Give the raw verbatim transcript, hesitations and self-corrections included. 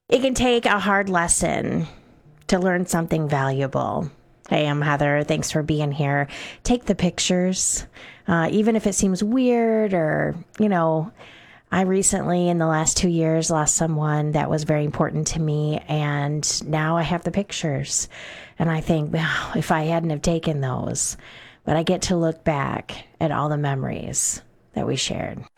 It can take a hard lesson to learn something valuable. Hey, I'm Heather. Thanks for being here. Take the pictures, uh, even if it seems weird or, you know, I recently, in the last two years, lost someone that was very important to me, and now I have the pictures. And I think, wow, if I hadn't have taken those, but I get to look back at all the memories that we shared.